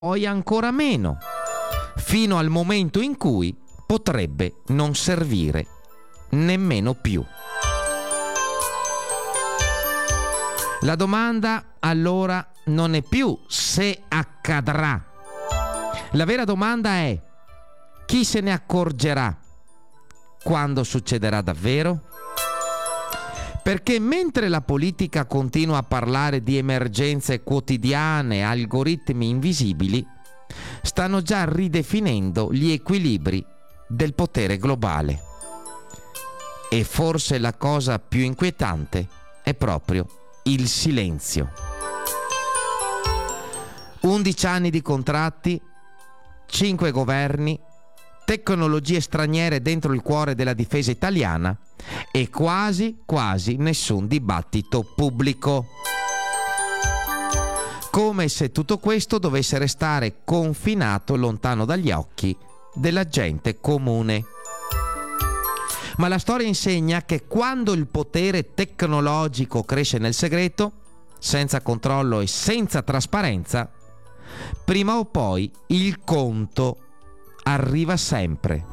poi ancora meno, fino al momento in cui potrebbe non servire nemmeno più. La domanda allora non è più se accadrà. La vera domanda è: chi se ne accorgerà quando succederà davvero? Perché mentre la politica continua a parlare di emergenze quotidiane, algoritmi invisibili stanno già ridefinendo gli equilibri del potere globale. E forse la cosa più inquietante è proprio il silenzio. 11 anni di contratti, 5 governi, tecnologie straniere dentro il cuore della difesa italiana e quasi nessun dibattito pubblico. Come se tutto questo dovesse restare confinato lontano dagli occhi della gente comune. Ma la storia insegna che quando il potere tecnologico cresce nel segreto, senza controllo e senza trasparenza, prima o poi il conto arriva sempre.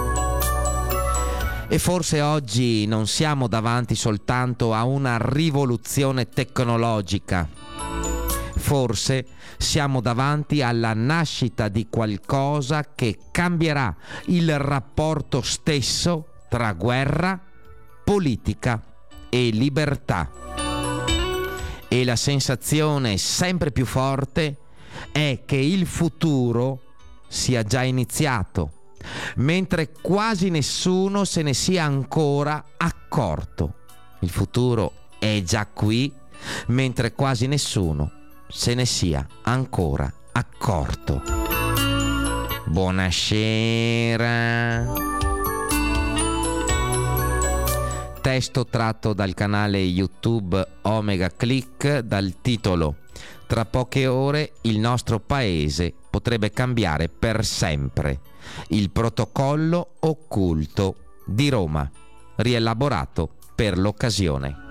E forse oggi non siamo davanti soltanto a una rivoluzione tecnologica. Forse siamo davanti alla nascita di qualcosa che cambierà il rapporto stesso tra guerra, politica e libertà. E la sensazione sempre più forte è che il futuro sia già iniziato, mentre quasi nessuno se ne sia ancora accorto. Il futuro è già qui, mentre quasi nessuno se ne sia ancora accorto. Buonasera. Testo tratto dal canale YouTube Omega Click dal titolo: Tra poche ore il nostro paese potrebbe cambiare per sempre. Il protocollo occulto di Roma, rielaborato per l'occasione.